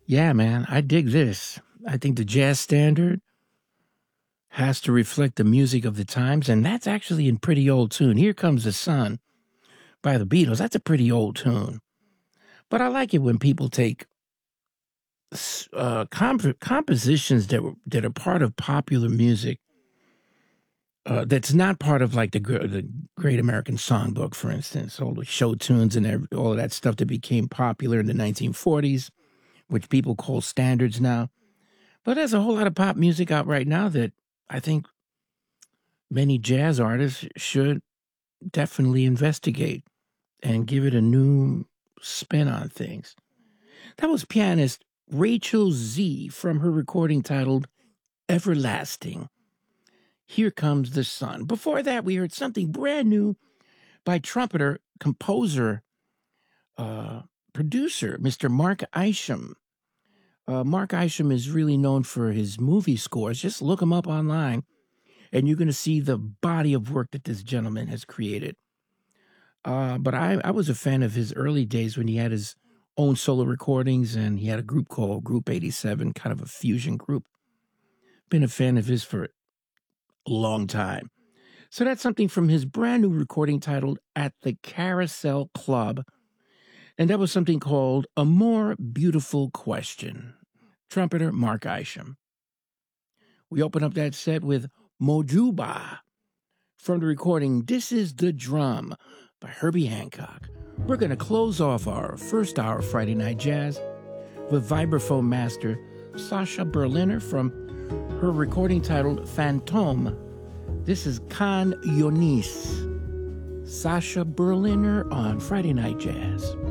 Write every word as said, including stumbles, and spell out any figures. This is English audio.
Yeah, man, I dig this. I think the jazz standard has to reflect the music of the times, and that's actually in pretty old tune. Here Comes the Sun by the Beatles. That's a pretty old tune. But I like it when people take uh, comp- compositions that were, that are part of popular music uh, that's not part of like the the Great American Songbook, for instance, all the show tunes and every, all of that stuff that became popular in the nineteen forties, which people call standards now. But there's a whole lot of pop music out right now that I think many jazz artists should definitely investigate and give it a new spin on things. That was pianist Rachel Z from her recording titled Everlasting. Here Comes the Sun. Before that, we heard something brand new by trumpeter, composer, uh, producer, Mister Mark Isham. Uh, Mark Isham is really known for his movie scores. Just look him up online, and you're going to see the body of work that this gentleman has created. Uh, but I, I was a fan of his early days when he had his own solo recordings, and he had a group called Group eighty-seven, kind of a fusion group. Been a fan of his for a long time. So that's something from his brand new recording titled At the Carousel Club. And that was something called A More Beautiful Question. Trumpeter Mark Isham. We open up that set with Mojuba from the recording This Is the Drum by Herbie Hancock. We're going to close off our first hour of Friday Night Jazz with vibraphone master Sasha Berliner from her recording titled Fantôme. This is Can Yonis. Sasha Berliner on Friday Night Jazz.